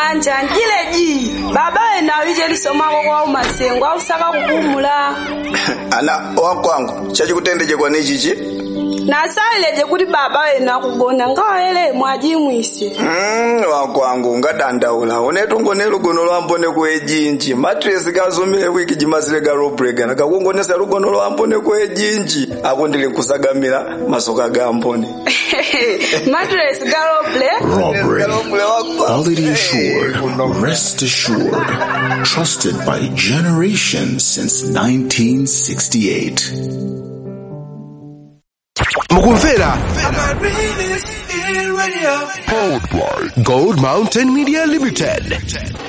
nyanja njileji baba ena wije lisomako kwa umasengo ausaka kupumula. Ana wakwangu chachikutendeje kwa nichichi? Nasaileje kuti baba wena kugona ngawele mwajimwise. Wakwangu ngadandaula onetu ngonelo lugono lwambone kwejinji matress kazumile wiki jimasile ga robrega nakakungonesa lugono lwambone kwejinji akundile kusagamira masoka ga ambone. Matress ga robre quality assured, rest assured, trusted by generations since 1968. Mukumvera powered by Gold Mountain Media Limited.